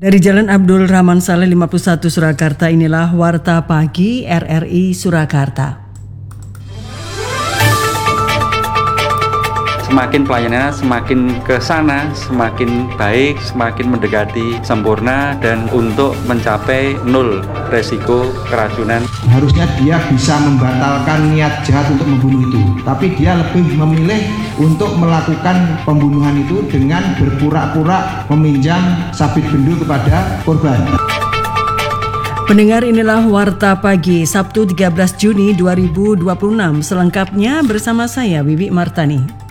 Dari Jalan Abdul Rahman Saleh 51 Surakarta, inilah Warta Pagi RRI Surakarta. Semakin pelayanannya semakin ke sana, semakin baik, semakin mendekati sempurna dan untuk mencapai nol resiko keracunan. Harusnya dia bisa membatalkan niat jahat untuk membunuh itu, tapi dia lebih memilih untuk melakukan pembunuhan itu dengan berpura-pura meminjam sabit bendu kepada korban. Pendengar, inilah Warta Pagi Sabtu 13 Juni 2026. Selengkapnya bersama saya Wiwi Martani.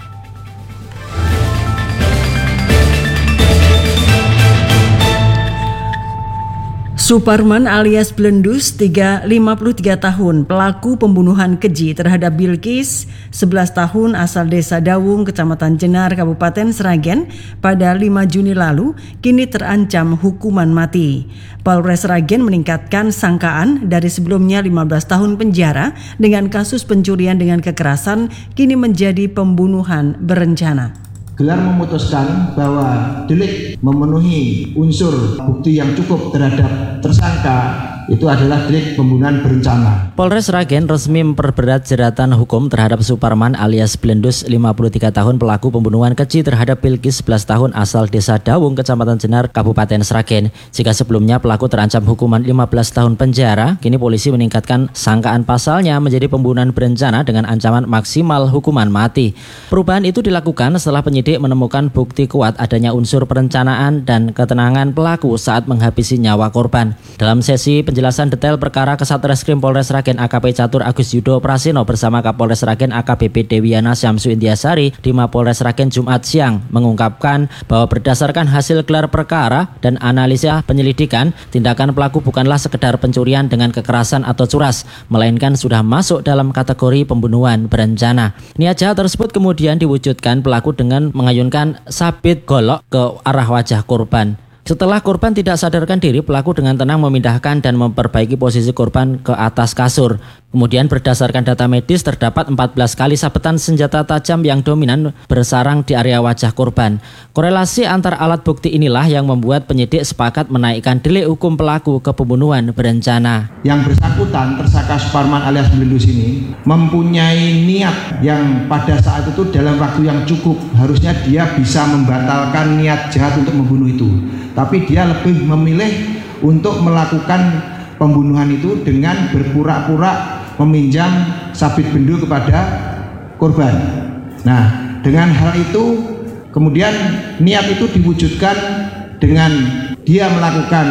Suparman alias Blendus, 53 tahun, pelaku pembunuhan keji terhadap Bilkis, 11 tahun, asal desa Dawung, Kecamatan Jenar, Kabupaten Sragen, pada 5 Juni lalu, kini terancam hukuman mati. Polres Sragen meningkatkan sangkaan dari sebelumnya 15 tahun penjara dengan kasus pencurian dengan kekerasan, kini menjadi pembunuhan berencana. Gelar memutuskan bahwa delik memenuhi unsur bukti yang cukup terhadap tersangka itu adalah delik pembunuhan berencana. Polres Sragen resmi memperberat jeratan hukum terhadap Suparman alias Blendus, 53 tahun, pelaku pembunuhan keji terhadap Bilkis, 11 tahun, asal desa Dawung, Kecamatan Jenar, Kabupaten Sragen. Jika sebelumnya pelaku terancam hukuman 15 tahun penjara, kini polisi meningkatkan sangkaan pasalnya menjadi pembunuhan berencana dengan ancaman maksimal hukuman mati. Perubahan itu dilakukan setelah penyidik menemukan bukti kuat adanya unsur perencanaan dan ketenangan pelaku saat menghabisi nyawa korban. Dalam sesi penjelasan detail perkara, Kasatreskrim Polres Sragen AKP Catur Agus Yudo Prasino bersama Kapolres Sragen AKBP Dewiana Syamsu Indiasari di Mapolres Sragen Jumat siang mengungkapkan bahwa berdasarkan hasil gelar perkara dan analisa penyelidikan, tindakan pelaku bukanlah sekedar pencurian dengan kekerasan atau curas, melainkan sudah masuk dalam kategori pembunuhan berencana. Niat jahat tersebut kemudian diwujudkan pelaku dengan mengayunkan sabit golok ke arah wajah korban. Setelah korban tidak sadarkan diri, pelaku dengan tenang memindahkan dan memperbaiki posisi korban ke atas kasur. Kemudian berdasarkan data medis terdapat 14 kali sabetan senjata tajam yang dominan bersarang di area wajah korban. Korelasi antar alat bukti inilah yang membuat penyidik sepakat menaikkan delik hukum pelaku ke pembunuhan berencana. Yang bersangkutan, tersangka Suparman alias Blendus ini mempunyai niat yang pada saat itu dalam waktu yang cukup harusnya dia bisa membatalkan niat jahat untuk membunuh itu. Tapi dia lebih memilih untuk melakukan pembunuhan itu dengan berpura-pura meminjam sabit bendu kepada korban. Nah, dengan hal itu kemudian niat itu diwujudkan dengan dia melakukan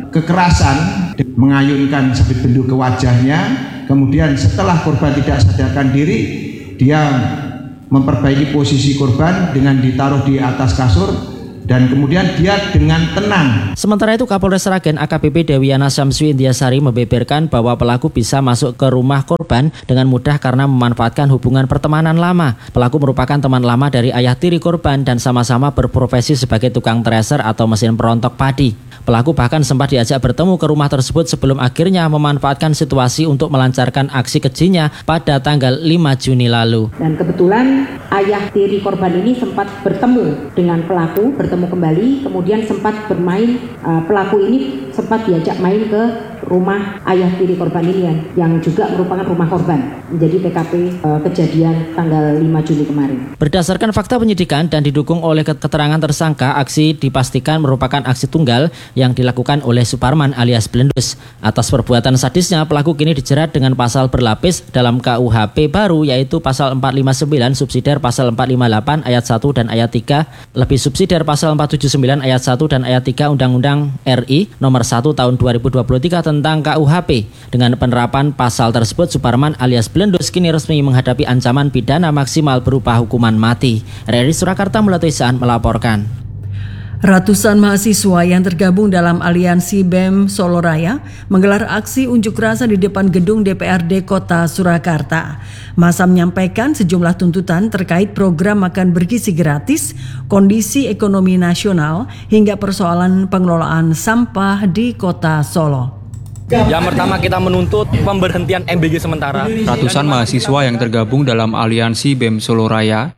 kekerasan, mengayunkan sabit bendu ke wajahnya. Kemudian setelah korban tidak sadarkan diri, dia memperbaiki posisi korban dengan ditaruh di atas kasur. Dan kemudian dia dengan tenang. Sementara itu Kapolres Sragen AKBP Dewiana Syamsu Indiasari membeberkan bahwa pelaku bisa masuk ke rumah korban dengan mudah karena memanfaatkan hubungan pertemanan lama. Pelaku merupakan teman lama dari ayah tiri korban dan sama-sama berprofesi sebagai tukang treser atau mesin perontok padi. Pelaku bahkan sempat diajak bertemu ke rumah tersebut sebelum akhirnya memanfaatkan situasi untuk melancarkan aksi kejinya pada tanggal 5 Juni lalu. Dan kebetulan ayah tiri korban ini sempat bertemu dengan pelaku, kembali, kemudian sempat bermain, pelaku ini sempat diajak main ke rumah ayah tiri korban ini yang juga merupakan rumah korban, menjadi TKP kejadian tanggal 5 Juni kemarin. Berdasarkan fakta penyidikan dan didukung oleh keterangan tersangka, aksi dipastikan merupakan aksi tunggal yang dilakukan oleh Suparman alias Blendus. Atas perbuatan sadisnya, pelaku kini dijerat dengan pasal berlapis dalam KUHP baru, yaitu pasal 459 subsidiar pasal 458 ayat 1 dan ayat 3 lebih subsidiar pasal 479 ayat 1 dan ayat 3 Undang-Undang RI nomor 1 tahun 2023 tentang KUHP. Dengan penerapan pasal tersebut, Suparman alias Blendus kini resmi menghadapi ancaman pidana maksimal berupa hukuman mati. RRI Surakarta Mulatu Isaan melaporkan. Ratusan mahasiswa yang tergabung dalam aliansi BEM Solo Raya menggelar aksi unjuk rasa di depan gedung DPRD Kota Surakarta. Massa menyampaikan sejumlah tuntutan terkait program makan bergizi gratis, kondisi ekonomi nasional, hingga persoalan pengelolaan sampah di Kota Solo. Yang pertama, kita menuntut pemberhentian MBG sementara. Ratusan mahasiswa yang tergabung dalam aliansi BEM Solo Raya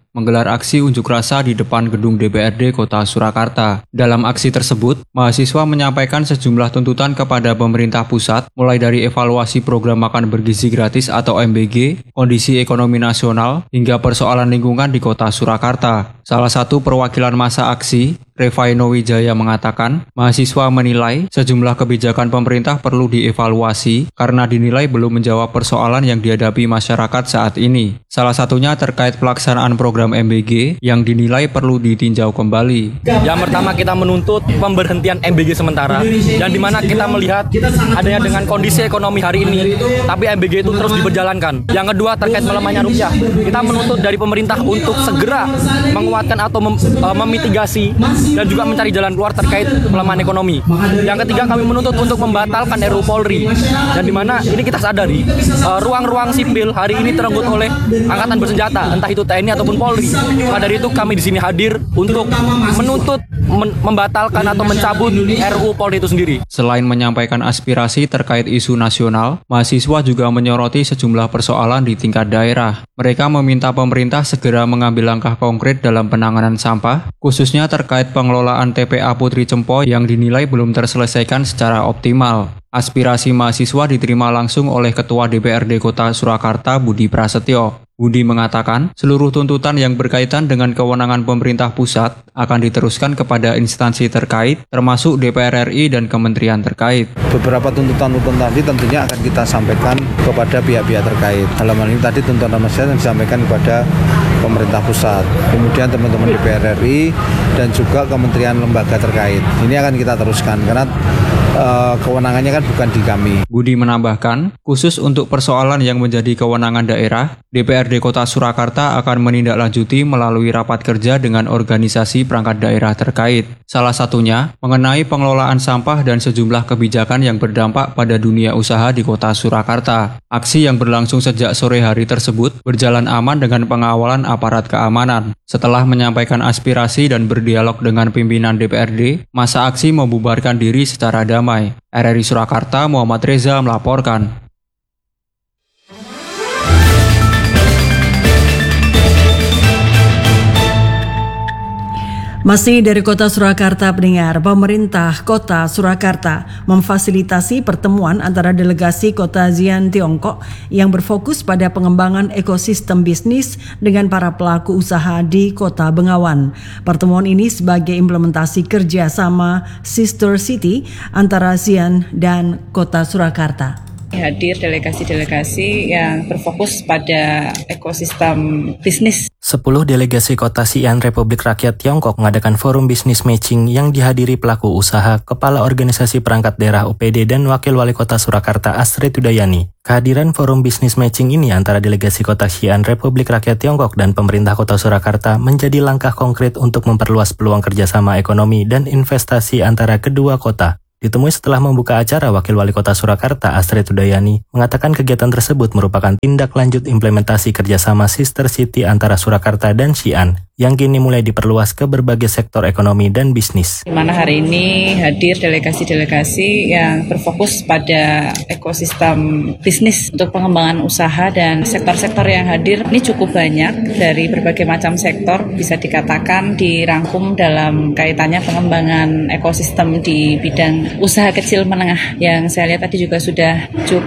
menggelar aksi unjuk rasa di depan gedung DPRD Kota Surakarta. Dalam aksi tersebut, mahasiswa menyampaikan sejumlah tuntutan kepada pemerintah pusat, mulai dari evaluasi program makan bergizi gratis atau MBG, kondisi ekonomi nasional, hingga persoalan lingkungan di Kota Surakarta. Salah satu perwakilan massa aksi, Revaino Wijaya mengatakan, mahasiswa menilai sejumlah kebijakan pemerintah perlu dievaluasi karena dinilai belum menjawab persoalan yang dihadapi masyarakat saat ini. Salah satunya terkait pelaksanaan program MBG yang dinilai perlu ditinjau kembali. Yang pertama kita menuntut pemberhentian MBG sementara, dan di mana kita melihat adanya dengan kondisi ekonomi hari ini, tapi MBG itu terus diberjalankan. Yang kedua terkait melemahnya rupiah, kita menuntut dari pemerintah untuk segera menguatkan atau memitigasi dan juga mencari jalan keluar terkait pelemahan ekonomi. Yang ketiga kami menuntut untuk membatalkan RUU Polri, dan di mana ini kita sadari ruang-ruang sipil hari ini terenggut oleh angkatan bersenjata, entah itu TNI ataupun Polri. Maka dari itu kami di sini hadir untuk menuntut membatalkan atau mencabut RUU Polri itu sendiri. Selain menyampaikan aspirasi terkait isu nasional, mahasiswa juga menyoroti sejumlah persoalan di tingkat daerah. Mereka meminta pemerintah segera mengambil langkah konkret dalam penanganan sampah, khususnya terkait pengelolaan TPA Putri Cempo yang dinilai belum terselesaikan secara optimal. Aspirasi mahasiswa diterima langsung oleh Ketua DPRD Kota Surakarta, Budi Prasetyo. Budi mengatakan, seluruh tuntutan yang berkaitan dengan kewenangan pemerintah pusat akan diteruskan kepada instansi terkait, termasuk DPR RI dan kementerian terkait. Beberapa tuntutan tadi tentunya akan kita sampaikan kepada pihak-pihak terkait. Dalam hal ini tadi tuntutan masyarakat yang disampaikan kepada pemerintah pusat, kemudian teman-teman DPR RI dan juga kementerian lembaga terkait. Ini akan kita teruskan karena kewenangannya kan bukan di kami. Budi menambahkan, khusus untuk persoalan yang menjadi kewenangan daerah, DPRD Kota Surakarta akan menindaklanjuti melalui rapat kerja dengan organisasi perangkat daerah terkait. Salah satunya mengenai pengelolaan sampah dan sejumlah kebijakan yang berdampak pada dunia usaha di Kota Surakarta. Aksi yang berlangsung sejak sore hari tersebut berjalan aman dengan pengawalan aparat keamanan. Setelah menyampaikan aspirasi dan berdialog dengan pimpinan DPRD, massa aksi membubarkan diri secara damai. RRI Surakarta, Muhammad Reza melaporkan. Masih dari Kota Surakarta, pendengar, pemerintah Kota Surakarta memfasilitasi pertemuan antara delegasi Kota Xi'an Tiongkok yang berfokus pada pengembangan ekosistem bisnis dengan para pelaku usaha di Kota Bengawan. Pertemuan ini sebagai implementasi kerjasama Sister City antara Xi'an dan Kota Surakarta. Hadir delegasi-delegasi yang berfokus pada ekosistem bisnis. 10 delegasi Kota Xi'an Republik Rakyat Tiongkok mengadakan forum bisnis matching yang dihadiri pelaku usaha, Kepala Organisasi Perangkat Daerah OPD dan Wakil Wali Kota Surakarta Astrid Udayani. Kehadiran forum bisnis matching ini antara delegasi Kota Xi'an Republik Rakyat Tiongkok dan pemerintah Kota Surakarta menjadi langkah konkret untuk memperluas peluang kerjasama ekonomi dan investasi antara kedua kota. Ditemui setelah membuka acara, Wakil Wali Kota Surakarta Astrid Udayani mengatakan kegiatan tersebut merupakan tindak lanjut implementasi kerjasama Sister City antara Surakarta dan Xi'an yang kini mulai diperluas ke berbagai sektor ekonomi dan bisnis. Di mana hari ini hadir delegasi-delegasi yang berfokus pada ekosistem bisnis untuk pengembangan usaha, dan sektor-sektor yang hadir ini cukup banyak dari berbagai macam sektor, bisa dikatakan dirangkum dalam kaitannya pengembangan ekosistem di bidang usaha kecil menengah. Yang saya lihat tadi juga sudah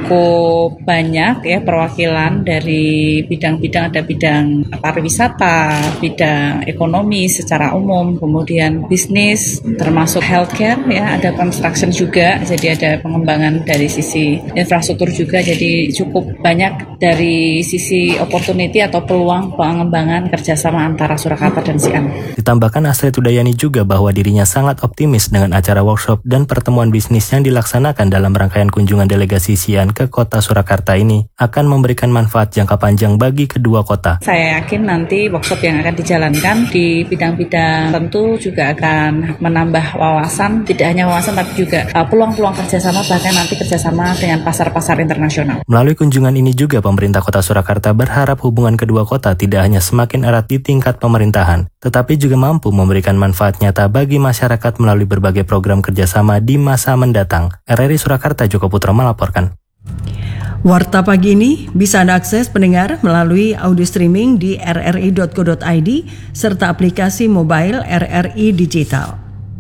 cukup banyak ya perwakilan dari bidang-bidang, ada bidang pariwisata, bidang ekonomi secara umum, kemudian bisnis, termasuk healthcare ya, ada construction juga, jadi ada pengembangan dari sisi infrastruktur juga, jadi cukup banyak dari sisi opportunity atau peluang pengembangan kerjasama antara Surakarta dan Xi'an. Ditambahkan Astrid Udayani juga bahwa dirinya sangat optimis dengan acara workshop dan pertemuan bisnis yang dilaksanakan dalam rangkaian kunjungan delegasi Xi'an ke Kota Surakarta ini akan memberikan manfaat jangka panjang bagi kedua kota. Saya yakin nanti workshop yang akan dijalankan di bidang-bidang tentu juga akan menambah wawasan, tidak hanya wawasan tapi juga peluang-peluang kerjasama, bahkan nanti kerjasama dengan pasar-pasar internasional. Melalui kunjungan ini juga pemerintah Kota Surakarta berharap hubungan kedua kota tidak hanya semakin erat di tingkat pemerintahan, tetapi juga mampu memberikan manfaat nyata bagi masyarakat melalui berbagai program kerjasama di masa mendatang. RRI Surakarta, Joko Putra melaporkan. Warta pagi ini bisa Anda akses pendengar melalui audio streaming di rri.co.id serta aplikasi mobile RRI Digital.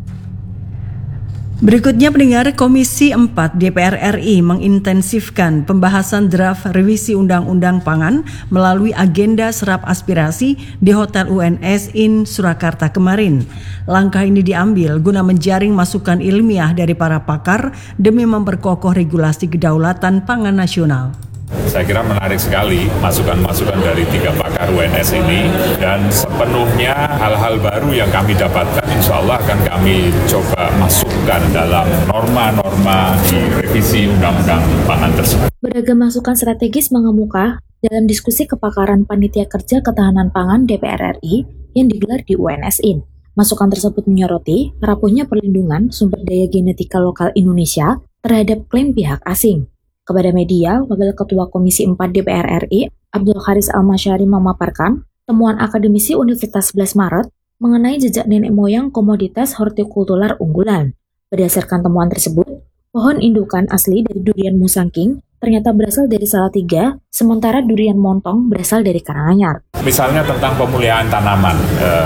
Berikutnya pendengar, Komisi 4 DPR RI mengintensifkan pembahasan draft revisi Undang-Undang Pangan melalui agenda serap aspirasi di Hotel UNS in Surakarta kemarin. Langkah ini diambil guna menjaring masukan ilmiah dari para pakar demi memperkokoh regulasi kedaulatan pangan nasional. Saya kira menarik sekali masukan-masukan dari 3 pakar UNS ini, dan sepenuhnya hal-hal baru yang kami dapatkan insya Allah akan kami coba masukkan dalam norma-norma di revisi Undang-Undang Pangan tersebut. Beragam masukan strategis mengemuka dalam diskusi kepakaran Panitia Kerja Ketahanan Pangan DPR RI yang digelar di UNS IN. Masukan tersebut menyoroti rapuhnya perlindungan sumber daya genetika lokal Indonesia terhadap klaim pihak asing. Kepada media, Wakil Ketua Komisi 4 DPR RI, Abdul Haris Almasyari memaparkan temuan akademisi Universitas 11 Maret mengenai jejak nenek moyang komoditas hortikultural unggulan. Berdasarkan temuan tersebut, pohon indukan asli dari durian musangking ternyata berasal dari Salatiga, sementara durian montong berasal dari Karanganyar. Misalnya tentang pemulihan tanaman,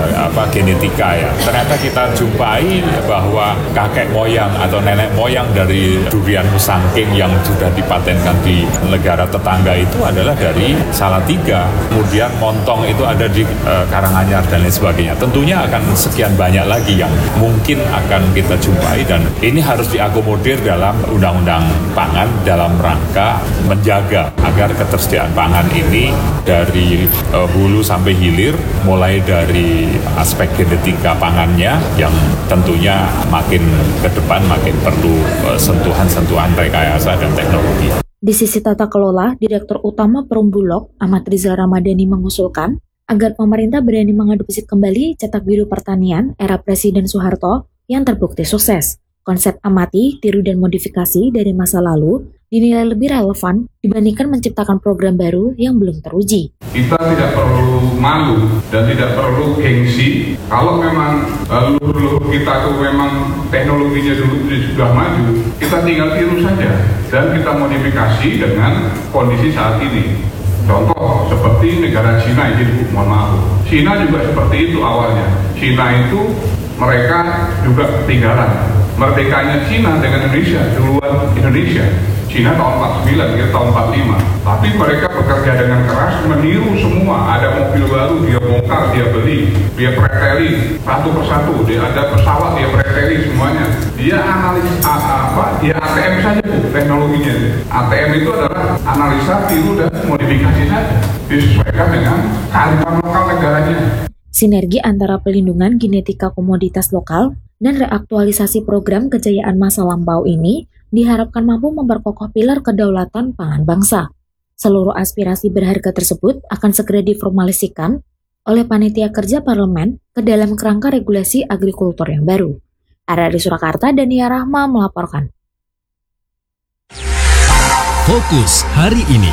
genetika ya. Ternyata kita jumpai bahwa kakek moyang atau nenek moyang dari durian musangking yang sudah dipatenkan di negara tetangga itu adalah dari Salatiga. Kemudian montong itu ada di Karanganyar dan lain sebagainya. Tentunya akan sekian banyak lagi yang mungkin akan kita jumpai, dan ini harus diakomodir dalam Undang-Undang Pangan dalam rangka menjaga agar ketersediaan pangan ini dari hulu sampai hilir, mulai dari aspek genetika pangannya yang tentunya makin ke depan makin perlu sentuhan-sentuhan rekayasa dan teknologi. Di sisi tata kelola, Direktur Utama Perumbulok Ahmad Rizal Ramadhani mengusulkan agar pemerintah berani mengadopsi kembali cetak biru pertanian era Presiden Soeharto yang terbukti sukses. Konsep amati, tiru, dan modifikasi dari masa lalu dinilai lebih relevan dibandingkan menciptakan program baru yang belum teruji. Kita tidak perlu malu dan tidak perlu gengsi. Kalau memang leluhur kita itu memang teknologinya dulu sudah maju, kita tinggal tiru saja dan kita modifikasi dengan kondisi saat ini. Contoh seperti negara Cina ini, mohon maaf. Cina juga seperti itu awalnya. Cina itu mereka juga ketinggalan. Merdekanya Cina dengan Indonesia, duluan Indonesia. Cina tahun 49, kita tahun 45. Tapi mereka bekerja dengan keras, meniru semua. Ada mobil baru, dia bongkar, dia beli. Dia preteli satu persatu. Dia ada pesawat, dia preteli semuanya. Dia analis dia ATM saja teknologinya. ATM itu adalah analisa, tiru, dan modifikasi saja. Disesuaikan dengan kearifan lokal negaranya. Sinergi antara pelindungan genetika komoditas lokal dan reaktualisasi program kejayaan masa lampau ini diharapkan mampu memperkokoh pilar kedaulatan pangan bangsa. Seluruh aspirasi berharga tersebut akan segera diformalisikan oleh Panitia Kerja Parlemen ke dalam kerangka regulasi agrikultur yang baru. RRI Surakarta, Dania Rahma melaporkan. Fokus hari ini.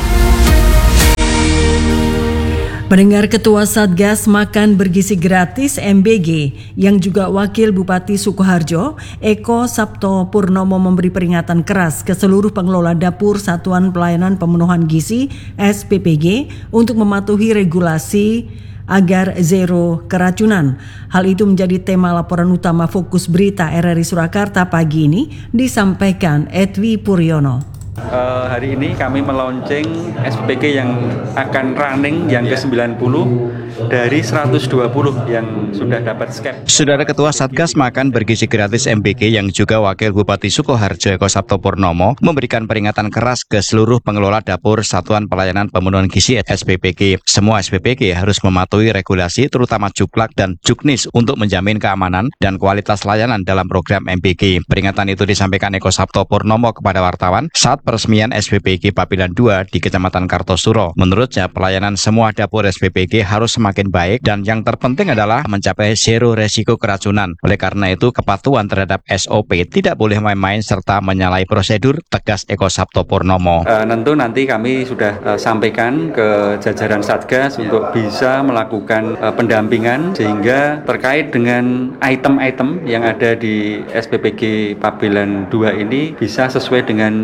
Pendengar, Ketua Satgas Makan Bergizi Gratis MBG yang juga Wakil Bupati Sukoharjo, Eko Sabto Purnomo memberi peringatan keras ke seluruh pengelola dapur Satuan Pelayanan Pemenuhan Gizi SPPG untuk mematuhi regulasi agar zero keracunan. Hal itu menjadi tema laporan utama Fokus Berita RRI Surakarta pagi ini, disampaikan Edwi Puryono. Hari ini kami meluncing SPPG yang akan running yang ke-90 dari 120 yang sudah dapat skep. Saudara Ketua Satgas Makan Bergizi Gratis MBG yang juga Wakil Bupati Sukoharjo Eko Sabto Purnomo memberikan peringatan keras ke seluruh pengelola dapur Satuan Pelayanan Pemenuhan Gizi SPPG. Semua SPPG harus mematuhi regulasi terutama Juklak dan Juknis untuk menjamin keamanan dan kualitas layanan dalam program MBG. Peringatan itu disampaikan Eko Sabto Purnomo kepada wartawan saat peresmian SPPG Pabilan 2 di Kecamatan Kartosuro. Menurutnya, pelayanan semua dapur SPPG harus semakin baik dan yang terpenting adalah mencapai zero resiko keracunan. Oleh karena itu, kepatuhan terhadap SOP tidak boleh main-main serta menyalahi prosedur, tegas Eko Sabto Purnomo. Tentu nanti kami sudah sampaikan ke jajaran Satgas untuk bisa melakukan pendampingan sehingga terkait dengan item-item yang ada di SPPG Pabilan 2 ini bisa sesuai dengan Juklak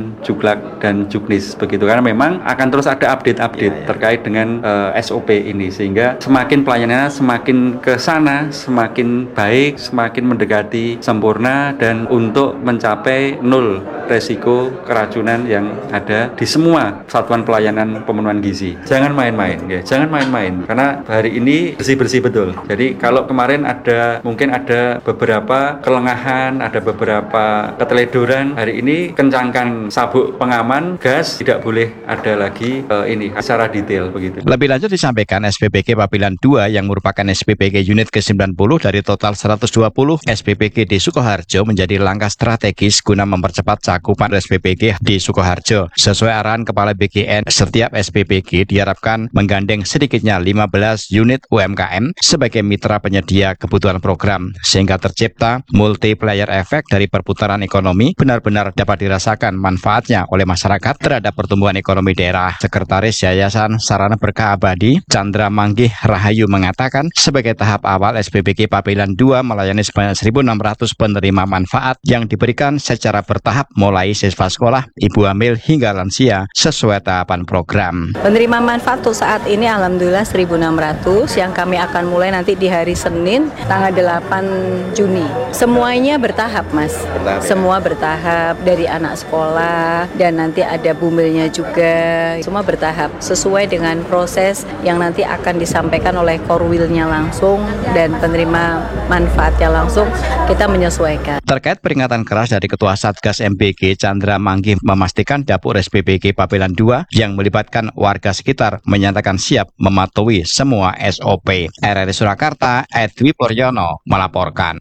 Bulak dan Juknis begitu, karena memang akan terus ada update terkait dengan SOP ini, sehingga semakin pelayanannya semakin ke sana, semakin baik, semakin mendekati sempurna, dan untuk mencapai nol resiko keracunan yang ada di semua satuan pelayanan pemenuhan gizi. Jangan main-main, ya. Jangan main-main, karena hari ini bersih-bersih betul. Jadi kalau kemarin mungkin ada beberapa kelengahan, ada beberapa keteledoran, hari ini kencangkan sabuk pengaman gas, tidak boleh ada lagi ini secara detail begitu. Lebih lanjut disampaikan SPPG Papilan 2 yang merupakan SPPG unit ke-90 dari total 120 SPPG di Sukoharjo menjadi langkah strategis guna mempercepat cakupan SPPG di Sukoharjo. Sesuai arahan Kepala BGN, setiap SPPG diharapkan menggandeng sedikitnya 15 unit UMKM sebagai mitra penyedia kebutuhan program, sehingga tercipta multiplier efek dari perputaran ekonomi benar-benar dapat dirasakan manfaatnya oleh masyarakat terhadap pertumbuhan ekonomi daerah. Sekretaris Yayasan Sarana Berkah Abadi, Chandra Manggih Rahayu mengatakan, sebagai tahap awal SPPG Papilan 2 melayani sebanyak 1.600 penerima manfaat yang diberikan secara bertahap mulai siswa sekolah, ibu hamil hingga lansia sesuai tahapan program. Penerima manfaat untuk saat ini alhamdulillah 1.600 yang kami akan mulai nanti di hari Senin tanggal 8 Juni. Semuanya bertahap, Mas. Semua bertahap, dari anak sekolah dan nanti ada bumilnya juga. Semua bertahap sesuai dengan proses yang nanti akan disampaikan oleh Korwilnya langsung dan penerima manfaatnya langsung, kita menyesuaikan. Terkait peringatan keras dari Ketua Satgas MBG, Chandra Manggih memastikan dapur SPPG Papilan 2 yang melibatkan warga sekitar menyatakan siap mematuhi semua SOP. RRI Surakarta, Edwi Poryono melaporkan.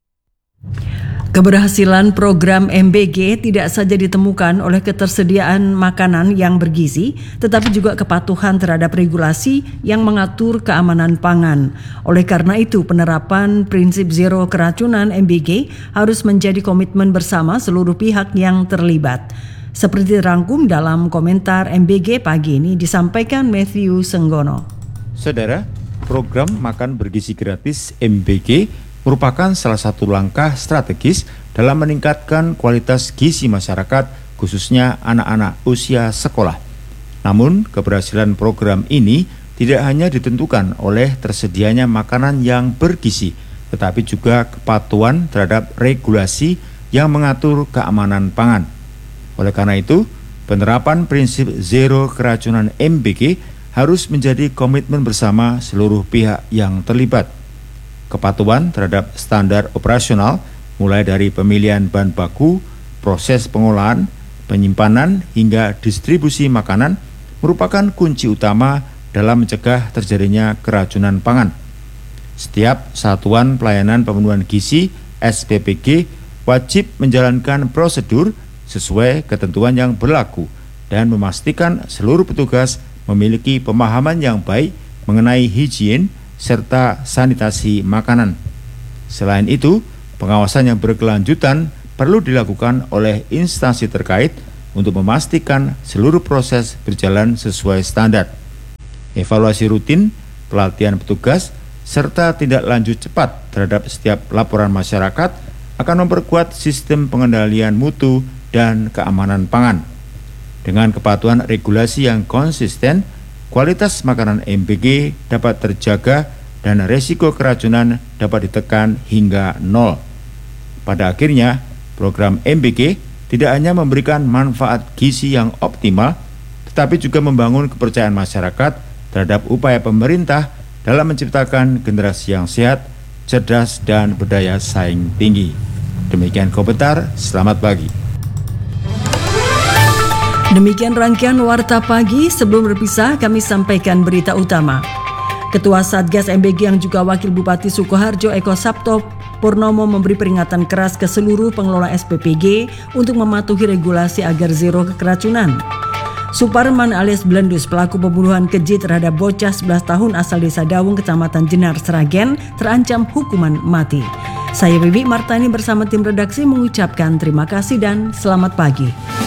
Keberhasilan program MBG tidak saja ditemukan oleh ketersediaan makanan yang bergizi, tetapi juga kepatuhan terhadap regulasi yang mengatur keamanan pangan. Oleh karena itu, penerapan prinsip zero keracunan MBG harus menjadi komitmen bersama seluruh pihak yang terlibat. Seperti dirangkum dalam komentar MBG pagi ini disampaikan Matthew Senggono. Saudara, program makan bergizi gratis MBG merupakan salah satu langkah strategis dalam meningkatkan kualitas gizi masyarakat, khususnya anak-anak usia sekolah. Namun, keberhasilan program ini tidak hanya ditentukan oleh tersedianya makanan yang bergizi, tetapi juga kepatuhan terhadap regulasi yang mengatur keamanan pangan. Oleh karena itu, penerapan prinsip zero keracunan MBG harus menjadi komitmen bersama seluruh pihak yang terlibat. Kepatuhan terhadap standar operasional mulai dari pemilihan bahan baku, proses pengolahan, penyimpanan hingga distribusi makanan merupakan kunci utama dalam mencegah terjadinya keracunan pangan. Setiap satuan pelayanan pemenuhan gizi SPPG wajib menjalankan prosedur sesuai ketentuan yang berlaku dan memastikan seluruh petugas memiliki pemahaman yang baik mengenai higien serta sanitasi makanan. Selain itu, pengawasan yang berkelanjutan perlu dilakukan oleh instansi terkait untuk memastikan seluruh proses berjalan sesuai standar. Evaluasi rutin, pelatihan petugas, serta tindak lanjut cepat terhadap setiap laporan masyarakat akan memperkuat sistem pengendalian mutu dan keamanan pangan. Dengan kepatuhan regulasi yang konsisten, kualitas makanan MBG dapat terjaga dan resiko keracunan dapat ditekan hingga nol. Pada akhirnya, program MBG tidak hanya memberikan manfaat gizi yang optimal, tetapi juga membangun kepercayaan masyarakat terhadap upaya pemerintah dalam menciptakan generasi yang sehat, cerdas, dan berdaya saing tinggi. Demikian komentar, selamat pagi. Demikian rangkaian Warta Pagi. Sebelum berpisah, kami sampaikan berita utama. Ketua Satgas MBG yang juga Wakil Bupati Sukoharjo Eko Sabto Purnomo memberi peringatan keras ke seluruh pengelola SPPG untuk mematuhi regulasi agar zero keracunan. Suparman alias Blendus, pelaku pembunuhan keji terhadap bocah 11 tahun asal Desa Dawung, Kecamatan Jenar, Sragen, terancam hukuman mati. Saya Bibi Martani bersama tim redaksi mengucapkan terima kasih dan selamat pagi.